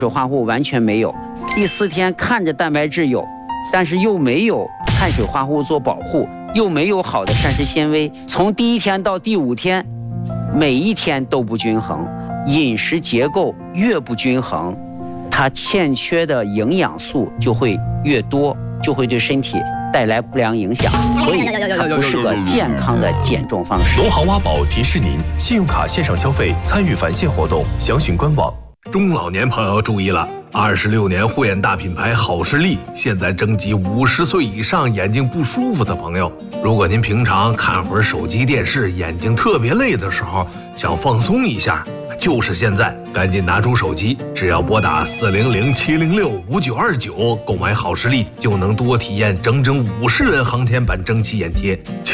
水化合物完全没有。第4天看着蛋白质有，但是又没有碳水化合物做保护，又没有好的膳食纤维。从第1天到第5天，每一天都不均衡，饮食结构越不均衡，它欠缺的营养素就会越多，就会对身体带来不良影响，所以它不是个健康的减重方式。 农行挖宝提示您：信用卡线上消费参与返现活动，详询官网。 中老年朋友注意了，26年护眼大品牌好视力现在征集50岁以上眼睛不舒服的朋友。如果您平常看会儿手机电视，眼睛特别累的时候，想放松一下，就是现在，赶紧拿出手机，只要拨打400-706-5929购买好视力，就能多体验整整50人航天版蒸汽眼贴。